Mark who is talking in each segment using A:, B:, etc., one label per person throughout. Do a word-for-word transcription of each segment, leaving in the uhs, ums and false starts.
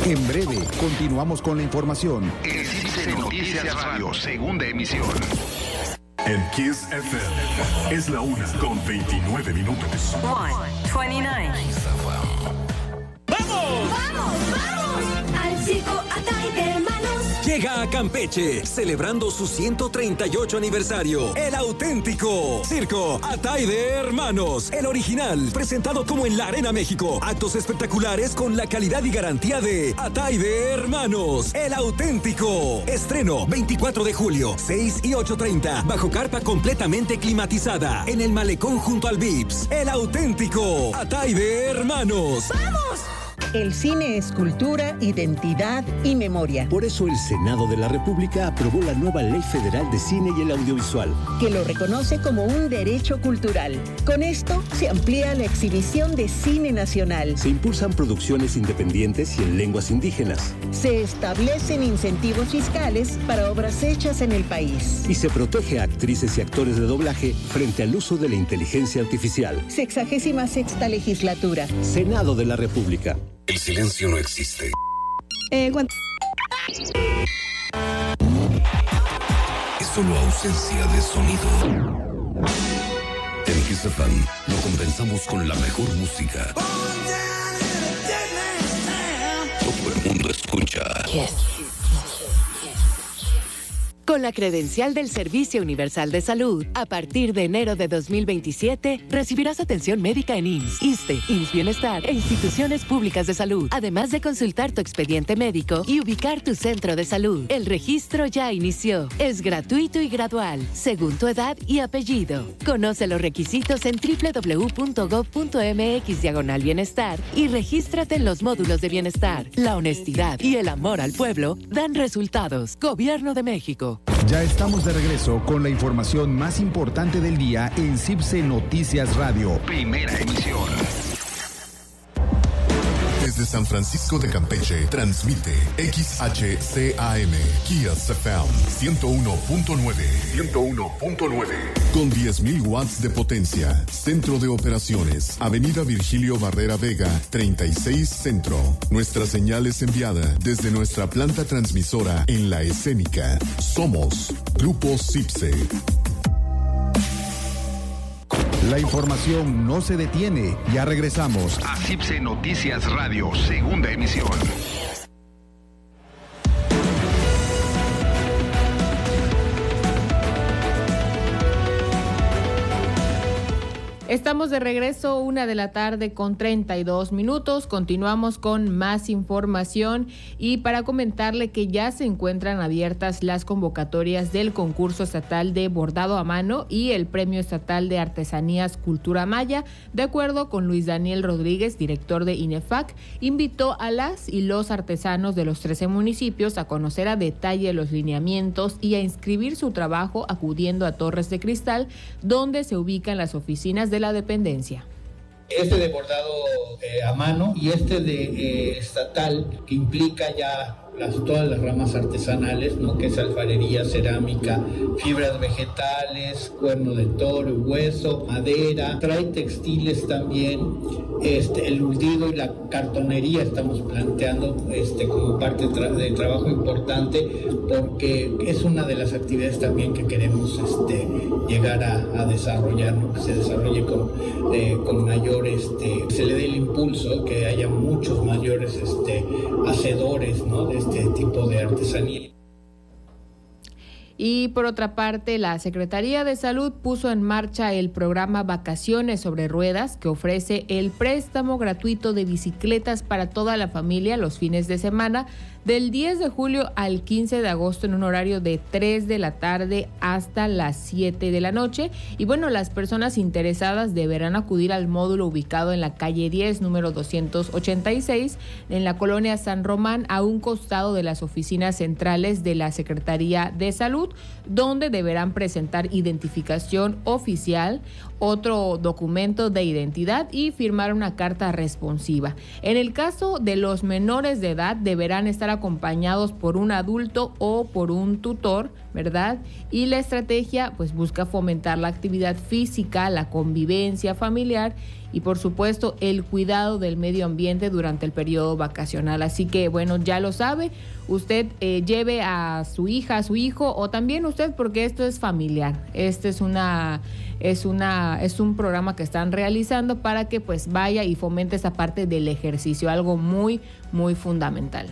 A: En breve, continuamos con la información.
B: En CIPSE Noticias Radio, segunda emisión.
C: En Kiss F M es la una con veintinueve minutos.
D: one twenty-nine.
E: ¡Vamos!
F: ¡Vamos, vamos! Al circo Atay de Hermanos.
E: Llega a Campeche, celebrando su ciento treinta y ocho aniversario, el auténtico Circo Atay de Hermanos, el original, presentado como en la Arena México. Actos espectaculares con la calidad y garantía de Atay de Hermanos, el auténtico. Estreno veinticuatro de julio, seis y ocho treinta, bajo carpa completamente climatizada, en el malecón junto al Vips. El auténtico Atay de Hermanos.
F: ¡Vamos!
G: El cine es cultura, identidad y memoria.
H: Por eso el Senado de la República aprobó la nueva Ley Federal de Cine y el Audiovisual,
G: que lo reconoce como un derecho cultural. Con esto se amplía la exhibición de cine nacional.
H: Se impulsan producciones independientes y en lenguas indígenas.
G: Se establecen incentivos fiscales para obras hechas en el país.
H: Y se protege a actrices y actores de doblaje frente al uso de la inteligencia artificial.
G: Sexagésima sexta legislatura.
H: Senado de la República.
C: El silencio no existe.
G: Eh, ¿cuánto?
C: Es solo ausencia de sonido. En Kiss F M lo compensamos con la mejor música. Todo el mundo escucha.
D: Yes. Con la credencial del Servicio Universal de Salud, a partir de enero de dos mil veintisiete, recibirás atención médica en I M S S, ISSSTE, I M S S Bienestar e instituciones públicas de salud, además de consultar tu expediente médico y ubicar tu centro de salud. El registro ya inició. Es gratuito y gradual, según tu edad y apellido. Conoce los requisitos en doble u doble u doble u punto gob punto eme equis diagonal bienestar y regístrate en los módulos de bienestar. La honestidad y el amor al pueblo dan resultados. Gobierno de México.
A: Ya estamos de regreso con la información más importante del día en CIPSE Noticias Radio.
B: Primera emisión.
C: Desde San Francisco de Campeche, transmite X H C A M, Kiss F M, ciento uno punto nueve. ciento uno punto nueve. Con diez mil watts de potencia. Centro de operaciones. Avenida Virgilio Barrera Vega, treinta y seis Centro. Nuestra señal es enviada desde nuestra planta transmisora en La Escénica. Somos Grupo CIPSE.
A: La información no se detiene. Ya regresamos
B: a CIPSE Noticias Radio, segunda emisión.
I: Estamos de regreso, una de la tarde con treinta y dos minutos. Continuamos con más información y para comentarle que ya se encuentran abiertas las convocatorias del concurso estatal de bordado a mano y el premio estatal de artesanías Cultura Maya. De acuerdo con Luis Daniel Rodríguez, director de INEFAC, invitó a las y los artesanos de los trece municipios a conocer a detalle los lineamientos y a inscribir su trabajo acudiendo a Torres de Cristal, donde se ubican las oficinas de la dependencia.
J: Este de bordado eh, a mano y este de eh, estatal, que implica ya las, todas las ramas artesanales, ¿no? Que es alfarería, cerámica, fibras vegetales, cuerno de toro, hueso, madera, trae textiles también, este, el urdido y la cartonería estamos planteando este, como parte de, tra- de trabajo importante, porque es una de las actividades también que queremos este, llegar a, a desarrollar, ¿no? Que se desarrolle con, eh, con mayor, este, se le dé el impulso, que haya muchos mayores este, hacedores, ¿no? De este tipo de artesanía.
I: Y por otra parte, la Secretaría de Salud puso en marcha el programa Vacaciones sobre Ruedas, que ofrece el préstamo gratuito de bicicletas para toda la familia los fines de semana, del diez de julio al quince de agosto en un horario de tres de la tarde hasta las siete de la noche. Y bueno, las personas interesadas deberán acudir al módulo ubicado en la calle diez, número doscientos ochenta y seis, en la colonia San Román, a un costado de las oficinas centrales de la Secretaría de Salud, donde deberán presentar identificación oficial, otro documento de identidad y firmar una carta responsiva. En el caso de los menores de edad, deberán estar acompañados por un adulto o por un tutor, ¿verdad? Y la estrategia pues busca fomentar la actividad física, la convivencia familiar y por supuesto el cuidado del medio ambiente durante el periodo vacacional. Así que bueno, ya lo sabe, usted eh, lleve a su hija, a su hijo, o también usted, porque esto es familiar. Este es una es una es un programa que están realizando para que pues vaya y fomente esa parte del ejercicio, algo muy muy fundamental.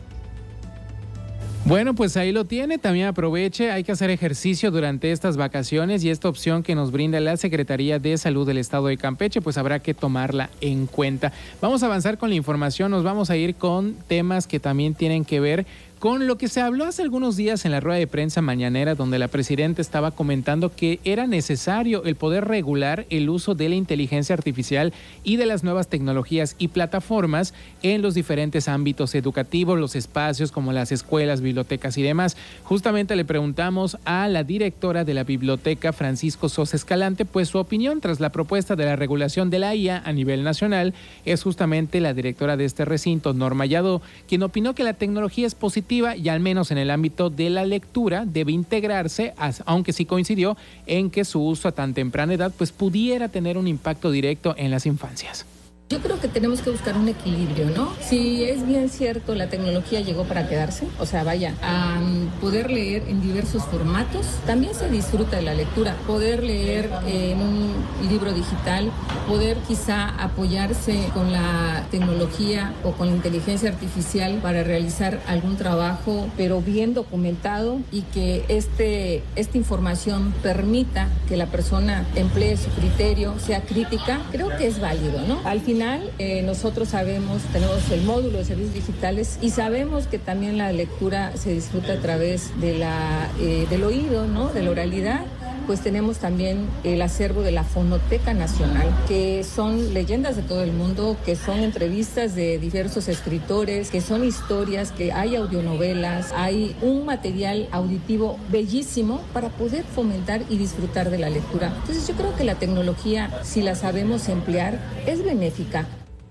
K: Bueno, pues ahí lo tiene, también aproveche, hay que hacer ejercicio durante estas vacaciones y esta opción que nos brinda la Secretaría de Salud del Estado de Campeche, pues habrá que tomarla en cuenta. Vamos a avanzar con la información, nos vamos a ir con temas que también tienen que ver con lo que se habló hace algunos días en la rueda de prensa mañanera, donde la presidenta estaba comentando que era necesario el poder regular el uso de la inteligencia artificial y de las nuevas tecnologías y plataformas en los diferentes ámbitos educativos, los espacios como las escuelas, bibliotecas y demás. Justamente le preguntamos a la directora de la biblioteca, Francisco Sosa Escalante, pues su opinión tras la propuesta de la regulación de la I A a nivel nacional. Es justamente la directora de este recinto, Norma Yadó, quien opinó que la tecnología es positiva y al menos en el ámbito de la lectura debe integrarse, aunque sí coincidió en que su uso a tan temprana edad pues pudiera tener un impacto directo en las infancias.
L: Yo creo que tenemos que buscar un equilibrio, ¿no? Si es bien cierto, la tecnología llegó para quedarse, o sea, vaya, a poder leer en diversos formatos, también se disfruta de la lectura, poder leer en un libro digital, poder quizá apoyarse con la tecnología o con la inteligencia artificial para realizar algún trabajo, pero bien documentado, y que este, esta información permita que la persona emplee su criterio, sea crítica, creo que es válido, ¿no? Al final, Eh, nosotros sabemos, tenemos el módulo de servicios digitales y sabemos que también la lectura se disfruta a través de la, eh, del oído, ¿no? De la oralidad. Pues tenemos también el acervo de la Fonoteca Nacional, que son leyendas de todo el mundo, que son entrevistas de diversos escritores, que son historias, que hay audionovelas, hay un material auditivo bellísimo para poder fomentar y disfrutar de la lectura. Entonces yo creo que la tecnología, si la sabemos emplear, es benéfica.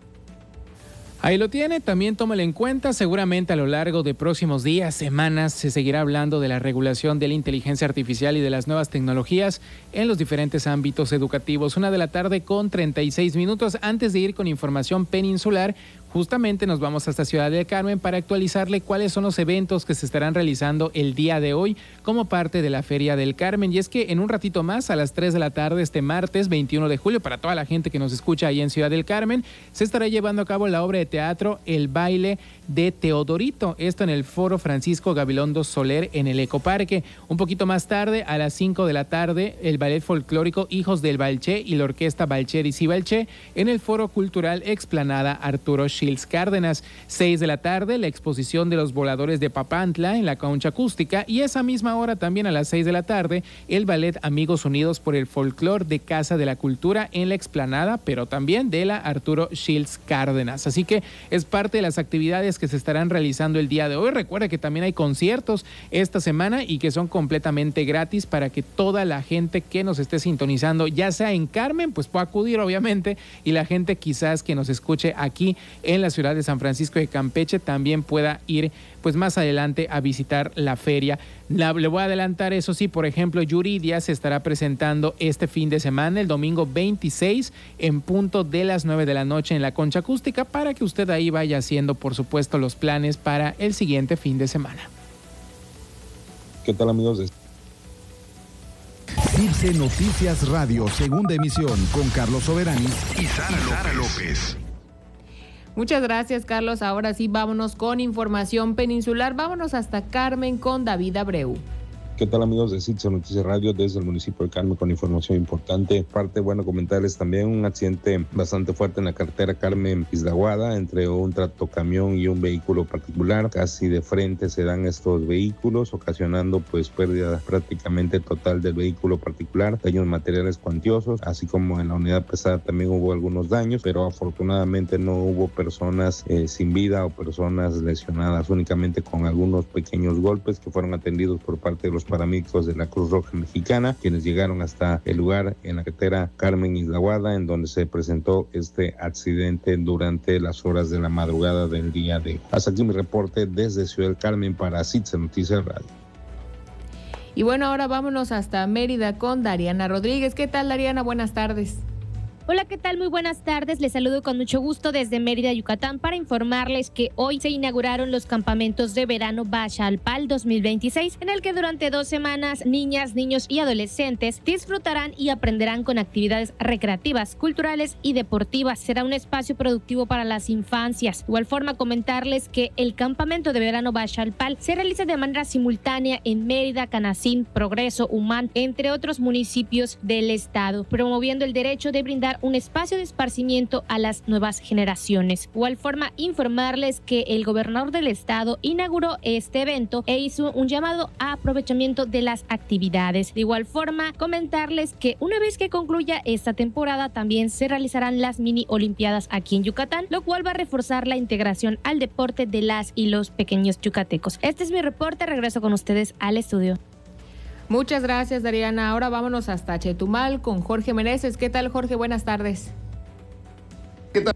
K: Ahí lo tiene, también tómalo en cuenta. Seguramente a lo largo de próximos días, semanas, se seguirá hablando de la regulación de la inteligencia artificial y de las nuevas tecnologías en los diferentes ámbitos educativos. Una de la tarde con treinta y seis minutos. Antes de ir con información peninsular, justamente nos vamos hasta Ciudad del Carmen para actualizarle cuáles son los eventos que se estarán realizando el día de hoy como parte de la Feria del Carmen. Y es que en un ratito más, a las tres de la tarde, este martes veintiuno de julio, para toda la gente que nos escucha ahí en Ciudad del Carmen, se estará llevando a cabo la obra de teatro El Baile de Teodorito. Esto en el Foro Francisco Gabilondo Soler en el Ecoparque. Un poquito más tarde, a las cinco de la tarde, el ballet folclórico Hijos del Balché y la orquesta Balcheris y Balché en el Foro Cultural Explanada Arturo Shields Cárdenas. seis de la tarde, la exposición de los voladores de Papantla en la Concha Acústica, y esa misma hora también a las seis de la tarde, el ballet Amigos Unidos por el Folclor de Casa de la Cultura en la Explanada, pero también de la Arturo Shields Cárdenas. Así que es parte de las actividades que se estarán realizando el día de hoy. Recuerda que también hay conciertos esta semana y que son completamente gratis para que toda la gente que nos esté sintonizando, ya sea en Carmen, pues pueda acudir obviamente, y la gente quizás que nos escuche aquí en la ciudad de San Francisco de Campeche también pueda ir pues más adelante a visitar la feria. La, le voy a adelantar, eso sí, por ejemplo, Yuridia se estará presentando este fin de semana, el domingo veintiséis, en punto de las nueve de la noche en la Concha Acústica, para que usted ahí vaya haciendo, por supuesto, los planes para el siguiente fin de semana.
M: ¿Qué tal, amigos?
A: CIPSE Noticias Radio, segunda emisión, con Carlos Soberani
B: y Sara, Sara López.
I: Muchas gracias, Carlos. Ahora sí, vámonos con información peninsular. Vámonos hasta Carmen con David Abreu.
M: ¿Qué tal, amigos de CIPSE Noticias Radio desde el municipio de Carmen con información importante? Parte, bueno, comentarles también un accidente bastante fuerte en la carretera Carmen-Iztaguada entre un tractocamión y un vehículo particular. Casi de frente se dan estos vehículos, ocasionando pues pérdida prácticamente total del vehículo particular, daños materiales cuantiosos, así como en la unidad pesada también hubo algunos daños, pero afortunadamente no hubo personas eh, sin vida o personas lesionadas, únicamente con algunos pequeños golpes que fueron atendidos por parte de los paramédicos de la Cruz Roja Mexicana, quienes llegaron hasta el lugar en la carretera Carmen-Iztaguada, en donde se presentó este accidente durante las horas de la madrugada del día de hoy. Hasta aquí mi reporte desde Ciudad del Carmen para CIPSE Noticias Radio.
I: Y bueno, ahora vámonos hasta Mérida con Dariana Rodríguez. ¿Qué tal, Dariana? Buenas tardes.
N: Hola, ¿qué tal? Muy buenas tardes. Les saludo con mucho gusto desde Mérida, Yucatán, para informarles que hoy se inauguraron los campamentos de verano Baxalpal dos mil veintiséis, en el que durante dos semanas niñas, niños y adolescentes disfrutarán y aprenderán con actividades recreativas, culturales y deportivas. Será un espacio productivo para las infancias. De igual forma, comentarles que el campamento de verano Baxalpal se realiza de manera simultánea en Mérida, Canacín, Progreso, Humán, entre otros municipios del estado, promoviendo el derecho de brindar un espacio de esparcimiento a las nuevas generaciones. De igual forma, informarles que el gobernador del estado inauguró este evento e hizo un llamado a aprovechamiento de las actividades. De igual forma, comentarles que una vez que concluya esta temporada, también se realizarán las mini olimpiadas aquí en Yucatán, lo cual va a reforzar la integración al deporte de las y los pequeños yucatecos. Este es mi reporte, regreso con ustedes al estudio.
I: Muchas gracias, Dariana. Ahora vámonos hasta Chetumal con Jorge Meneses. ¿Qué tal, Jorge? Buenas tardes.
O: ¿Qué tal?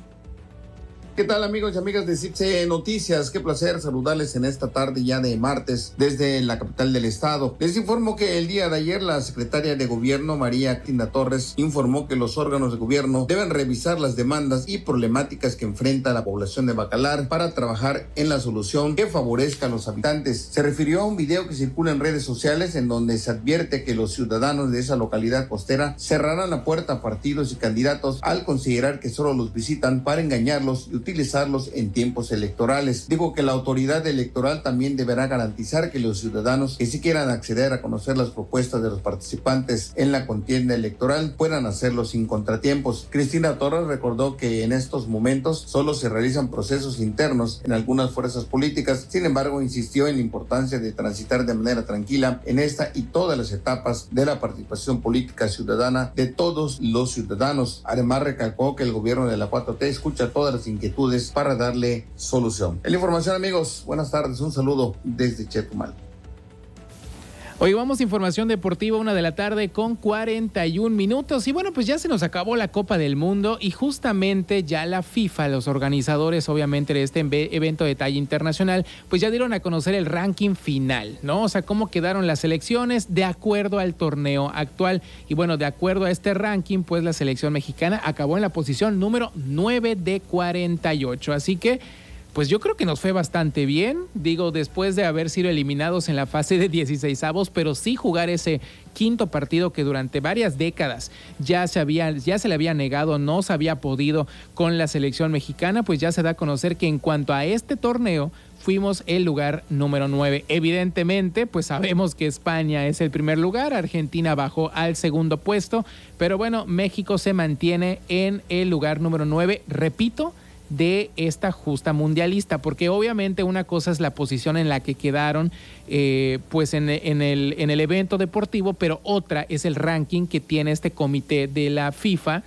O: ¿Qué tal, amigos y amigas de Cipse Noticias? Qué placer saludarles en esta tarde ya de martes desde la capital del estado. Les informo que el día de ayer la secretaria de Gobierno, María Cristina Torres, informó que los órganos de gobierno deben revisar las demandas y problemáticas que enfrenta la población de Bacalar para trabajar en la solución que favorezca a los habitantes. Se refirió a un video que circula en redes sociales en donde se advierte que los ciudadanos de esa localidad costera cerrarán la puerta a partidos y candidatos al considerar que solo los visitan para engañarlos y utilizarlos en tiempos electorales. Dijo que la autoridad electoral también deberá garantizar que los ciudadanos que sí quieran acceder a conocer las propuestas de los participantes en la contienda electoral puedan hacerlo sin contratiempos. Cristina Torres recordó que en estos momentos solo se realizan procesos internos en algunas fuerzas políticas. Sin embargo, insistió en la importancia de transitar de manera tranquila en esta y todas las etapas de la participación política ciudadana de todos los ciudadanos. Además, recalcó que el gobierno de la cuatro T escucha todas las inquietudes para darle solución. En la información, amigos, buenas tardes, un saludo desde Chetumal.
K: Hoy vamos a información deportiva, una de la tarde con cuarenta y un minutos. Y bueno, pues ya se nos acabó la Copa del Mundo y justamente ya la FIFA, los organizadores obviamente de este evento de talla internacional, pues ya dieron a conocer el ranking final, ¿no? O sea, cómo quedaron las selecciones de acuerdo al torneo actual. Y bueno, de acuerdo a este ranking, pues la selección mexicana acabó en la posición número nueve de cuarenta y ocho. Así que pues yo creo que nos fue bastante bien, digo, después de haber sido eliminados en la fase de dieciseisavos, pero sí jugar ese quinto partido que durante varias décadas ya se había, ya se le había negado, no se había podido con la selección mexicana, pues ya se da a conocer que en cuanto a este torneo fuimos el lugar número nueve. Evidentemente, pues sabemos que España es el primer lugar, Argentina bajó al segundo puesto, pero bueno, México se mantiene en el lugar número nueve, repito, de esta justa mundialista, porque obviamente una cosa es la posición en la que quedaron eh, pues en, en, el, en el evento deportivo, pero otra es el ranking que tiene este comité de la FIFA,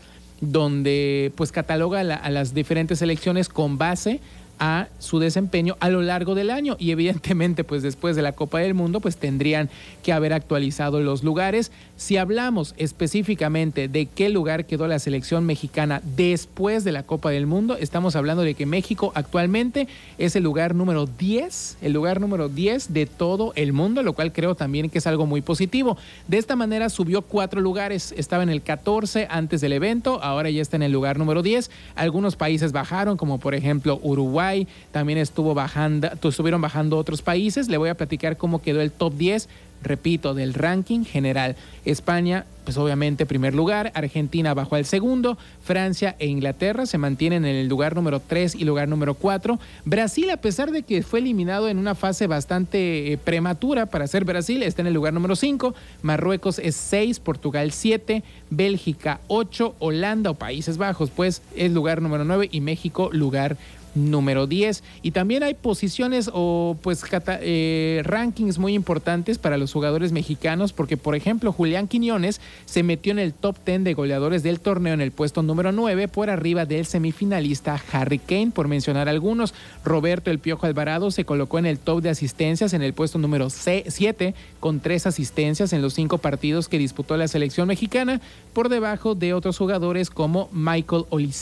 K: donde pues cataloga la, a las diferentes selecciones con base a su desempeño a lo largo del año, y evidentemente pues después de la Copa del Mundo pues tendrían que haber actualizado los lugares. Si hablamos específicamente de qué lugar quedó la selección mexicana después de la Copa del Mundo, estamos hablando de que México actualmente es el lugar número diez, el lugar número diez de todo el mundo, lo cual creo también que es algo muy positivo. De esta manera subió cuatro lugares, estaba en el catorce antes del evento, ahora ya está en el lugar número diez. Algunos países bajaron, como por ejemplo Uruguay, también estuvo bajando, estuvieron bajando otros países. Le voy a platicar cómo quedó el top diez, repito, del ranking general. España, pues obviamente primer lugar, Argentina bajó al segundo, Francia e Inglaterra se mantienen en el lugar número tres y lugar número cuatro. Brasil, a pesar de que fue eliminado en una fase bastante eh, prematura para ser Brasil, está en el lugar número cinco, Marruecos es seis, Portugal siete, Bélgica ocho, Holanda o Países Bajos pues es lugar número nueve y México lugar número diez. Y también hay posiciones o pues cata, eh, rankings muy importantes para los jugadores mexicanos, porque por ejemplo Julián Quiñones se metió en el top diez de goleadores del torneo en el puesto número nueve, por arriba del semifinalista Harry Kane, por mencionar algunos. Roberto El Piojo Alvarado se colocó en el top de asistencias en el puesto número siete, con tres asistencias en los cinco partidos que disputó la selección mexicana, por debajo de otros jugadores como Michael Olise,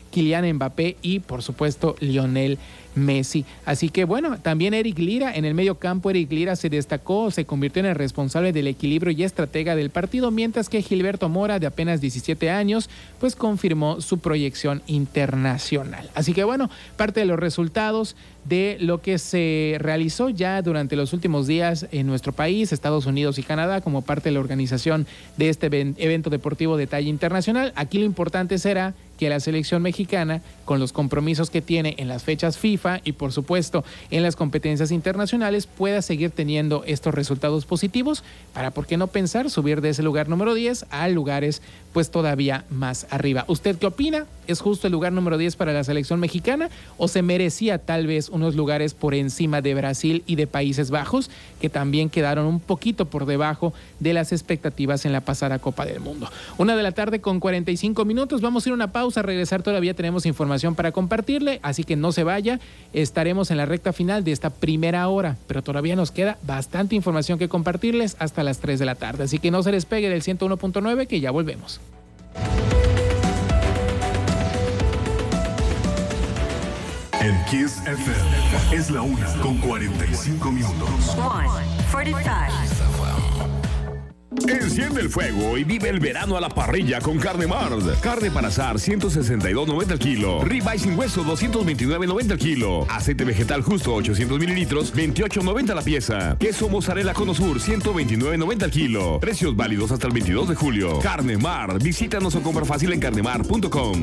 K: Kylian Mbappé y, por supuesto, Lionel Messi. Así que bueno, también Eric Lira en el medio campo. Eric Lira se destacó, se convirtió en el responsable del equilibrio y estratega del partido, mientras que Gilberto Mora, de apenas diecisiete años, pues confirmó su proyección internacional. Así que bueno, parte de los resultados de lo que se realizó ya durante los últimos días en nuestro país, Estados Unidos y Canadá, como parte de la organización de este evento deportivo de talla internacional. Aquí lo importante será que la selección mexicana, con los compromisos que tiene en las fechas FIFA y por supuesto en las competencias internacionales, pueda seguir teniendo estos resultados positivos para, ¿por qué no pensar, subir de ese lugar número diez a lugares pues todavía más arriba? ¿Usted qué opina? ¿Es justo el lugar número diez para la selección mexicana o se merecía tal vez unos lugares por encima de Brasil y de Países Bajos, que también quedaron un poquito por debajo de las expectativas en la pasada Copa del Mundo? Una de la tarde con cuarenta y cinco minutos, vamos a ir a una pausa, a regresar todavía tenemos información para compartirle, así que no se vaya, estaremos en la recta final de esta primera hora, pero todavía nos queda bastante información que compartirles hasta las tres de la tarde, así que no se despegue del ciento uno punto nueve, que ya volvemos.
C: En Kiss F M es la una con cuarenta y cinco minutos.
B: Enciende el fuego y vive el verano a la parrilla con Carne Mart. Carne para asar ciento sesenta y dos noventa el kilo. Ribeye sin hueso doscientos veintinueve noventa el kilo. Aceite vegetal justo ochocientos mililitros veintiocho noventa la pieza. Queso mozzarella Cono Sur ciento veintinueve noventa el kilo. Precios válidos hasta el veintidós de julio. Carne Mart. Visítanos o compra fácil en carnemart punto com.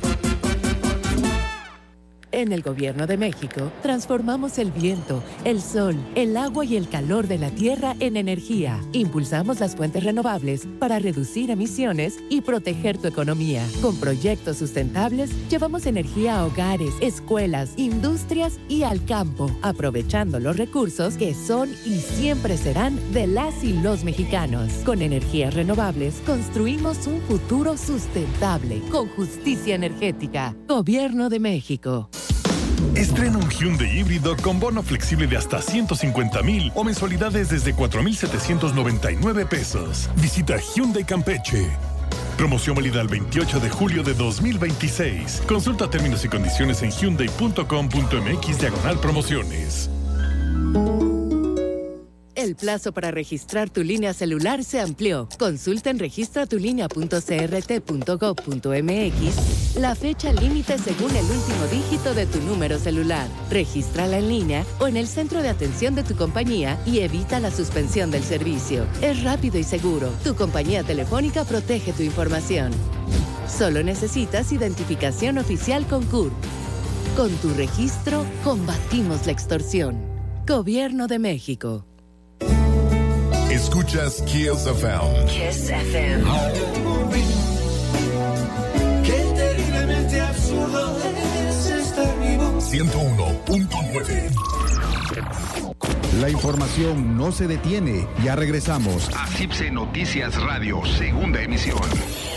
D: En el Gobierno de México, transformamos el viento, el sol, el agua y el calor de la tierra en energía. Impulsamos las fuentes renovables para reducir emisiones y proteger tu economía. Con proyectos sustentables, llevamos energía a hogares, escuelas, industrias y al campo, aprovechando los recursos que son y siempre serán de las y los mexicanos. Con energías renovables, construimos un futuro sustentable, con justicia energética. Gobierno de México.
P: Estrena un Hyundai híbrido con bono flexible de hasta ciento cincuenta mil o mensualidades desde cuatro mil setecientos noventa y nueve pesos. Visita Hyundai Campeche. Promoción válida el veintiocho de julio de dos mil veintiséis. Consulta términos y condiciones en hyundai punto com punto m x diagonal promociones.
D: El plazo para registrar tu línea celular se amplió. Consulta en registra tu línea punto c r t punto gob punto m x la fecha límite según el último dígito de tu número celular. Regístrala en línea o en el centro de atención de tu compañía y evita la suspensión del servicio. Es rápido y seguro. Tu compañía telefónica protege tu información. Solo necesitas identificación oficial con C U R P. Con tu registro, combatimos la extorsión. Gobierno de México.
C: Escuchas Kiss F M.
F: Kiss F M. Qué terriblemente absurdo es estar vivo.
C: ciento uno punto nueve.
A: La información no se detiene. Ya regresamos
B: A C I P S E Noticias Radio, segunda emisión.